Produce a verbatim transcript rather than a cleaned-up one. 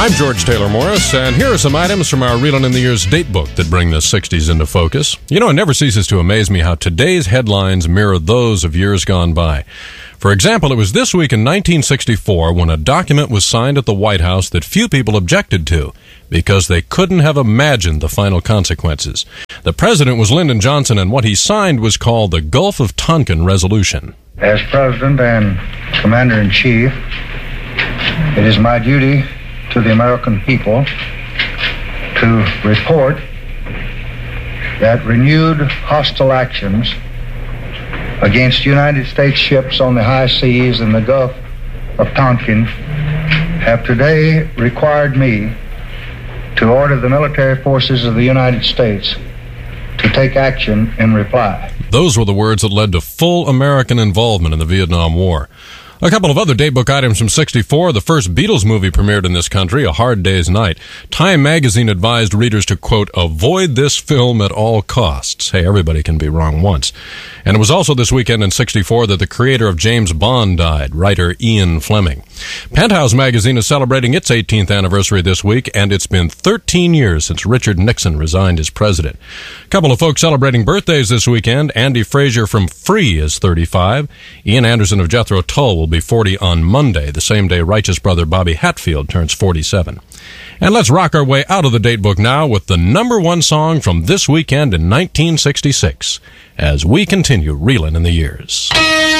I'm George Taylor Morris, and here are some items from our Reelin' in the Years date book that bring the sixties into focus. You know, it never ceases to amaze me how today's headlines mirror those of years gone by. For example, it was this week in nineteen sixty-four when a document was signed at the White House that few people objected to because they couldn't have imagined the final consequences. The president was Lyndon Johnson, and what he signed was called the Gulf of Tonkin Resolution. As President and Commander-in-Chief, it is my duty to the American people to report that renewed hostile actions against United States ships on the high seas in the Gulf of Tonkin have today required me to order the military forces of the United States to take action in reply. Those were the words that led to full American involvement in the Vietnam War. A couple of other datebook items from sixty-four. The first Beatles movie premiered in this country, A Hard Day's Night. Time magazine advised readers to, quote, avoid this film at all costs. Hey, everybody can be wrong once. And it was also this weekend in sixty-four that the creator of James Bond died, writer Ian Fleming. Penthouse magazine is celebrating its eighteenth anniversary this week, and it's been thirteen years since Richard Nixon resigned as president. A couple of folks celebrating birthdays this weekend. Andy Frazier from Free is thirty-five. Ian Anderson of Jethro Tull will be forty on Monday, the same day Righteous brother Bobby Hatfield turns forty-seven. And let's rock our way out of the datebook now with the number one song from this weekend in nineteen sixty-six as we continue reeling in the years.